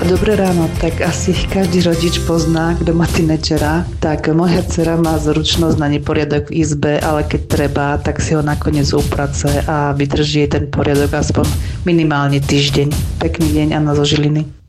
Dobré ráno, tak asi každý rodič pozná, kto má tínedžera, tak moja dcera má zručnosť na neporiadok v izbe, ale keď treba, tak si ho nakoniec uprace a vydrží jej ten poriadok aspoň minimálne týždeň. Pekný deň, Anna zo Žiliny.